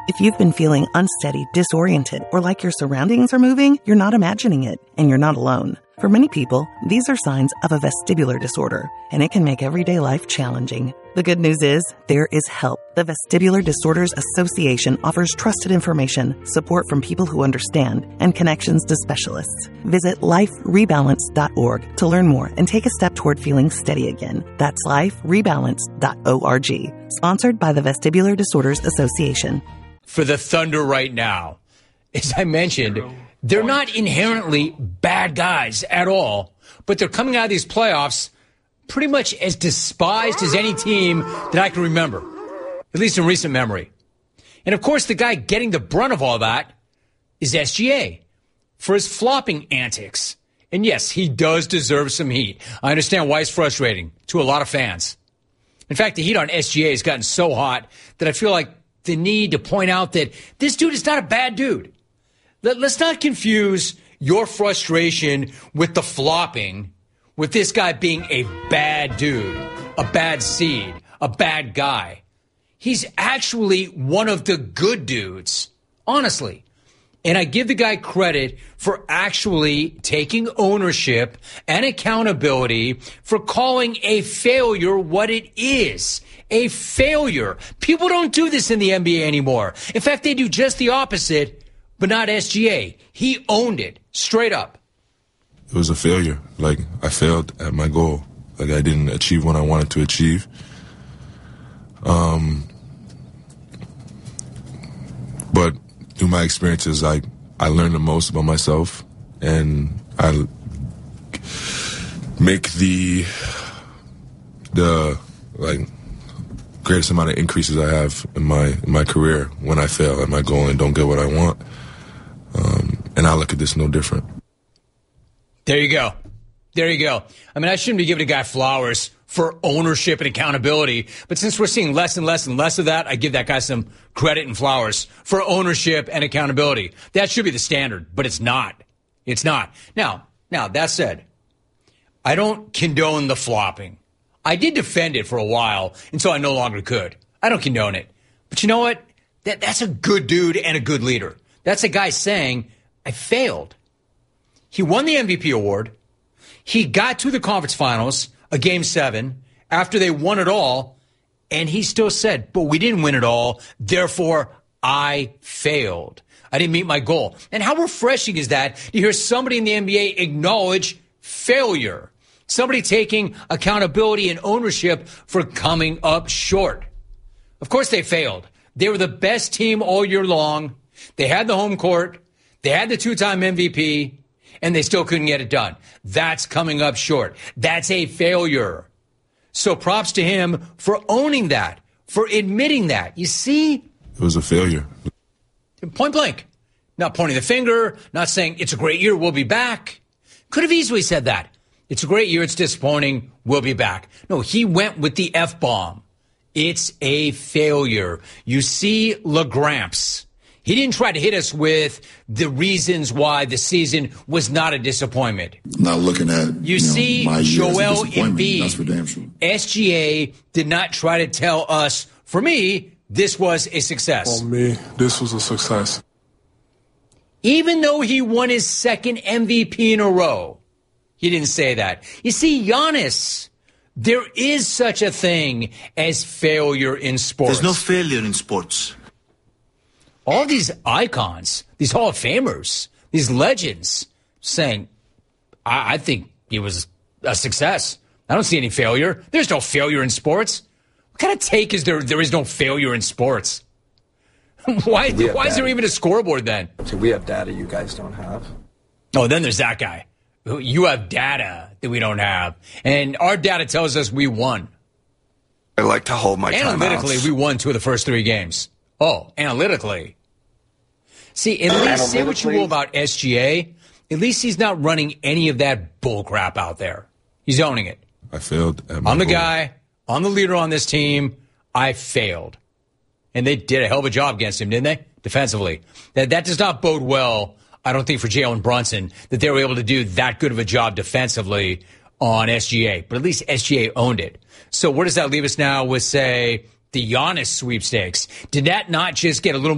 If you've been feeling unsteady, disoriented, or like your surroundings are moving, you're not imagining it, and you're not alone. For many people, these are signs of a vestibular disorder, and it can make everyday life challenging. The good news is, there is help. The Vestibular Disorders Association offers trusted information, support from people who understand, and connections to specialists. Visit liferebalance.org to learn more and take a step toward feeling steady again. That's liferebalance.org. Sponsored by the Vestibular Disorders Association. For the Thunder right now, as I mentioned, they're not inherently bad guys at all, but they're coming out of these playoffs pretty much as despised as any team that I can remember, at least in recent memory. And of course, the guy getting the brunt of all that is SGA for his flopping antics. And yes, he does deserve some heat. I understand why it's frustrating to a lot of fans. In fact, the heat on SGA has gotten so hot that I feel like the need to point out that this dude is not a bad dude. Let's not confuse your frustration with the flopping with this guy being a bad dude, a bad seed, a bad guy. He's actually one of the good dudes, honestly. And I give the guy credit for actually taking ownership and accountability for calling a failure what it is. A failure. People don't do this in the NBA anymore. In fact, they do just the opposite, but not SGA. He owned it, straight up. It was a failure. Like, I failed at my goal. Like, I didn't achieve what I wanted to achieve. But through my experiences, I learned the most about myself, and I make the greatest amount of increases I have in my career when I fail at my goal and don't get what I want. And I look at this no different. There you go. There you go. I mean, I shouldn't be giving a guy flowers for ownership and accountability, but since we're seeing less and less and less of that, I give that guy some credit and flowers for ownership and accountability. That should be the standard, but it's not. It's not. Now, that said, I don't condone the flopping. I did defend it for a while until I no longer could. I don't condone it. But you know what? That's a good dude and a good leader. That's a guy saying, I failed. He won the MVP award. He got to the conference finals, a game 7, after they won it all, and he still said, but we didn't win it all, therefore I failed. I didn't meet my goal. And how refreshing is that to hear somebody in the NBA acknowledge failure? Somebody taking accountability and ownership for coming up short. Of course they failed. They were the best team all year long. They had the home court. They had the 2-time MVP. And they still couldn't get it done. That's coming up short. That's a failure. So props to him for owning that, for admitting that. You see? It was a failure. Point blank. Not pointing the finger, not saying it's a great year, we'll be back. Could have easily said that. It's a great year, it's disappointing, we'll be back. No, he went with the F-bomb. It's a failure. You see, LaGramps. He didn't try to hit us with the reasons why the season was not a disappointment. Not looking at you see, Joel Embiid. That's for damn sure. SGA did not try to tell us, for me, this was a success. For me, this was a success. Even though he won his second MVP in a row, he didn't say that. You see, Giannis, there is such a thing as failure in sports. There's no failure in sports. All these icons, these Hall of Famers, these legends saying, I think he was a success. I don't see any failure. There's no failure in sports. What kind of take is there? There is no failure in sports. Why is there even a scoreboard then? So we have data you guys don't have. Oh, then there's that guy. You have data that we don't have. And our data tells us we won. I like to hold my timeouts. Analytically, we won 2 of the first 3 games. Oh, analytically. See, at least say what you will about SGA. At least he's not running any of that bull crap out there. He's owning it. I failed at my I'm the goal. guy. I'm the leader on this team. I failed. And they did a hell of a job against him, didn't they? Defensively. That does not bode well, I don't think, for Jalen Brunson, that they were able to do that good of a job defensively on SGA. But at least SGA owned it. So where does that leave us now with, say, the Giannis sweepstakes? Did that not just get a little